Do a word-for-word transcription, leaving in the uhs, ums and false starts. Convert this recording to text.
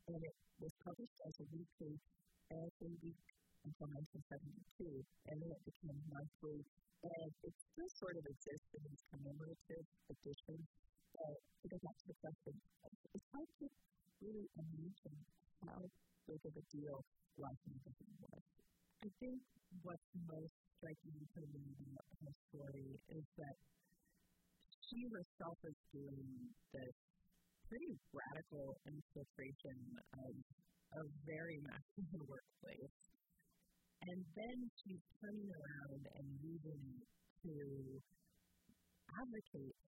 and it was published as a weekly every week until nineteen seventy-two, and then it became monthly, and it still sort of exists in these commemorative editions. But to go back to the question, it's hard to really imagine how big of a deal Life magazine was. I think what's most striking to me about her story is that she herself is doing this pretty radical infiltration of a very masculine workplace. And then she's turning around and using it to advocate